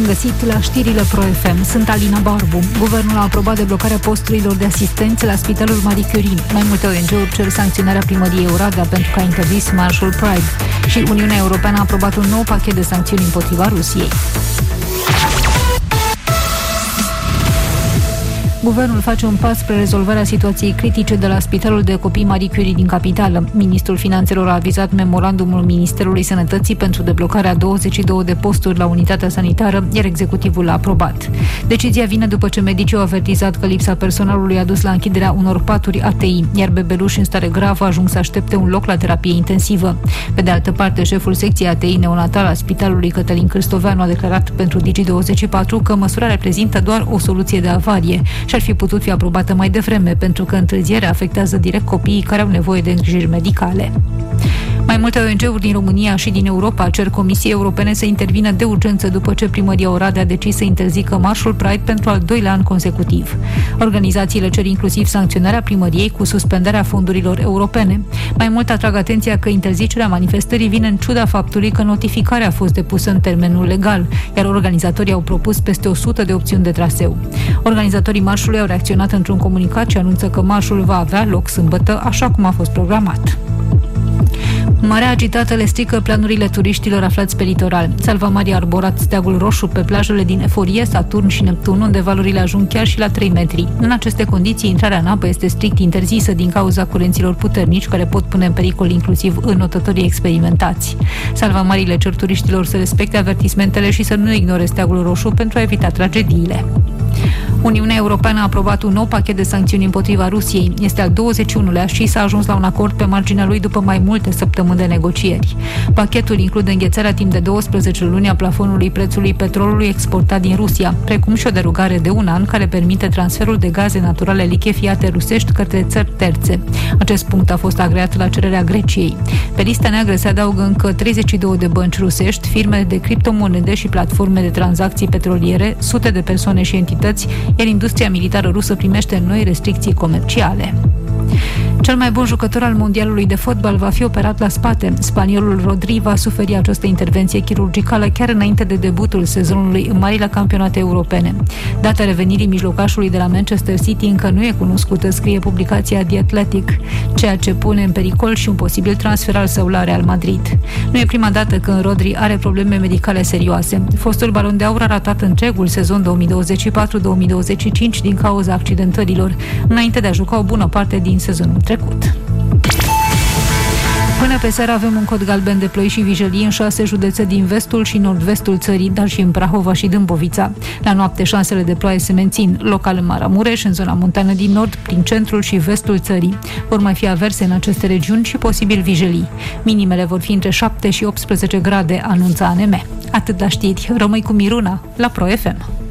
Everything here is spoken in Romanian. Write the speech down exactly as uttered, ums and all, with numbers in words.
găsit la știrile Pro F M. Sunt Alina Barbu. Guvernul a aprobat deblocarea posturilor de asistență la Spitalul Marie Curie. Mai multe O N G-uri cer sancționarea primăriei Oradea pentru că a interzis Marshall Pride. Și Uniunea Europeană a aprobat un nou pachet de sancțiuni împotriva Rusiei. Guvernul face un pas spre rezolvarea situației critice de la Spitalul de Copii Marie Curie din capitală. Ministrul Finanțelor a avizat memorandumul Ministerului Sănătății pentru deblocarea douăzeci și două de posturi la unitatea sanitară, iar executivul l-a aprobat. Decizia vine după ce medicii au avertizat că lipsa personalului a dus la închiderea unor paturi A T I, iar bebeluși în stare gravă ajung să aștepte un loc la terapie intensivă. Pe de altă parte, șeful secției A T I neonatal a Spitalului, Cătălin Cârstoveanu, a declarat pentru Digi douăzeci și patru că măsura reprezintă doar o soluție de avarie și ar fi putut fi aprobată mai devreme, pentru că întârzierea afectează direct copiii care au nevoie de îngrijiri medicale. Mai multe O N G-uri din România și din Europa cer Comisiei Europene să intervină de urgență după ce primăria Oradea a decis să interzică Marshall Pride pentru al doilea an consecutiv. Organizațiile cer inclusiv sancționarea primăriei cu suspendarea fondurilor europene. Mai mult atrag atenția că interzicerea manifestării vine în ciuda faptului că notificarea a fost depusă în termenul legal, iar organizatorii au propus peste o sută de opțiuni de traseu. Organizatorii marșului au reacționat într-un comunicat și anunță că marșul va avea loc sâmbătă, așa cum a fost programat. Marea agitată le strică planurile turiștilor aflați pe litoral. Salvamarii a arborat steagul roșu pe plajele din Eforie, Saturn și Neptun, unde valorile ajung chiar și la trei metri. În aceste condiții, intrarea în apă este strict interzisă din cauza curenților puternici, care pot pune în pericol inclusiv înotătorii experimentați. Salvamarii le cer turiștilor să respecte avertismentele și să nu ignore steagul roșu pentru a evita tragediile. Uniunea Europeană a aprobat un nou pachet de sancțiuni împotriva Rusiei. Este al douăzeci și unulea și s-a ajuns la un acord pe marginea lui după mai multe săptămâni de negocieri. Pachetul include înghețarea timp de douăsprezece luni a plafonului prețului petrolului exportat din Rusia, precum și o derogare de un an care permite transferul de gaze naturale lichefiate rusești către țări terțe. Acest punct a fost agreat la cererea Greciei. Pe lista neagră se adaugă încă treizeci și două de bănci rusești, firme de criptomonede și platforme de tranzacții petroliere, sute de persoane și entități, iar industria militară rusă primește noi restricții comerciale. Cel mai bun jucător al mondialului de fotbal va fi operat la spate. Spaniolul Rodri va suferi această intervenție chirurgicală chiar înainte de debutul sezonului în marile campionate europene. Data revenirii mijlocașului de la Manchester City încă nu e cunoscută, scrie publicația The Athletic, ceea ce pune în pericol și un posibil transfer al său la Real Madrid. Nu e prima dată când Rodri are probleme medicale serioase. Fostul Balon de Aur a ratat întregul sezon două mii douăzeci și patru două mii douăzeci și cinci din cauza accidentărilor, înainte de a juca o bună parte din sezonul trecut. Până pe seară avem un cod galben de ploi și vijelii în șase județe din vestul și nord-vestul țării, dar și în Prahova și Dâmbovița. La noapte șansele de ploaie se mențin, local în Maramureș, în zona montană din nord, prin centrul și vestul țării. Vor mai fi averse în aceste regiuni și posibil vijelii. Minimele vor fi între șapte și optsprezece grade, anunța A N M. Atât la știri. Rămâi cu Miruna la Pro F M.